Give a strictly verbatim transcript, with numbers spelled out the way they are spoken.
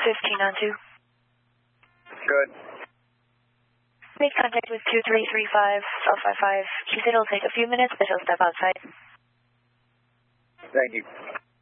fifteen on two. Good. Make contact with two three three five, South five five. She said it'll take a few minutes, but he'll step outside. Thank you.